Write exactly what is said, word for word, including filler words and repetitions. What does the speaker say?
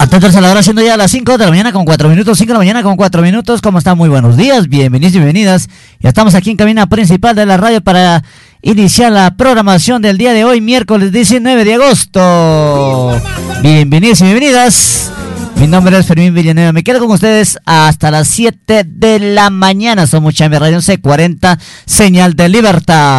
Atentos a la hora, siendo ya las cinco de la mañana con cuatro minutos, cinco de la mañana con cuatro minutos. ¿Cómo están? Muy buenos días, bienvenidos y bienvenidas. Ya estamos aquí en cabina principal de la radio para iniciar la programación del día de hoy, miércoles diecinueve de agosto. Bienvenidos y bienvenidas. Mi nombre es Fermín Villanueva, me quedo con ustedes hasta las siete de la mañana. Somos Chame Radio C cuarenta, señal de libertad.